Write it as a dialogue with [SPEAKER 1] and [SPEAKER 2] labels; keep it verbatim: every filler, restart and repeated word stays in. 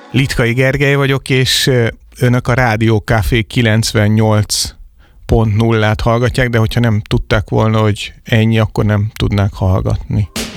[SPEAKER 1] Litkai Gergely vagyok, és önök a Rádió Café kilencvennyolc pont nullát hallgatják, de hogyha nem tudták volna, hogy ennyi, akkor nem tudnák hallgatni.